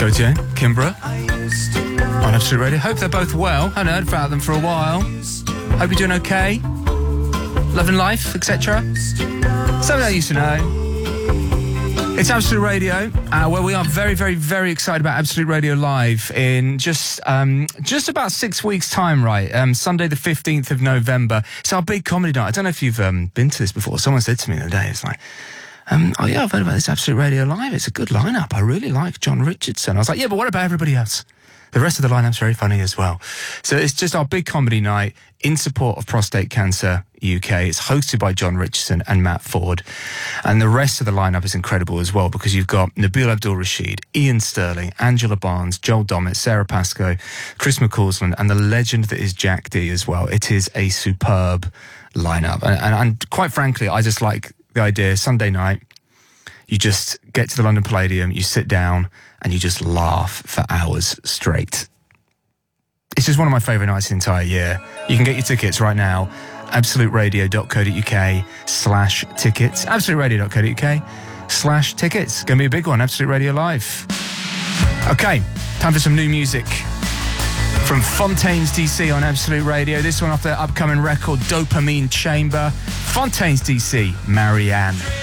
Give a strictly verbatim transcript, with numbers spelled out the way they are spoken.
Jojo, Kimbra, on Absolute Radio. Hope they're both well. I haven't heard about them for a while. Hope you're doing okay. Loving life, et cetera. Something I used to know. It's Absolute Radio, uh, where we are very, very, very excited about Absolute Radio Live in just um, just about six weeks' time, right? Um, Sunday the fifteenth of November. It's our big comedy night. I don't know if you've um, been to this before. Someone said to me the other day, it's like, um, oh yeah, I've heard about this Absolute Radio Live. It's a good lineup. I really like John Richardson. I was like, yeah, but what about everybody else? The rest of the lineup's very funny as well. So it's just our big comedy night in support of Prostate Cancer U K. It's hosted by John Richardson and Matt Ford. And the rest of the lineup is incredible as well, because you've got Nabil Abdul-Rashid, Ian Sterling, Angela Barnes, Joel Dommett, Sarah Pascoe, Chris McCausland, and the legend that is Jack D as well. It is a superb lineup. And, and, and quite frankly, I just like the idea, Sunday night, you just get to the London Palladium, you sit down, and you just laugh for hours straight. It's just one of my favourite nights of the entire year. You can get your tickets right now, absoluteradio.co.uk slash tickets, absoluteradio.co.uk slash tickets. Going to be a big one, Absolute Radio Live. Okay, time for some new music from Fontaines D C on Absolute Radio. This one off their upcoming record, Dopamine Chamber. Fontaines D C, Marianne.